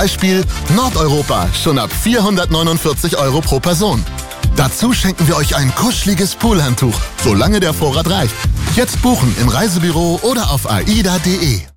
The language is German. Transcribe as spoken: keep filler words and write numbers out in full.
Beispiel Nordeuropa schon ab vierhundertneunundvierzig Euro pro Person. Dazu schenken wir euch ein kuscheliges Poolhandtuch, solange der Vorrat reicht. Jetzt buchen im Reisebüro oder auf aida punkt de.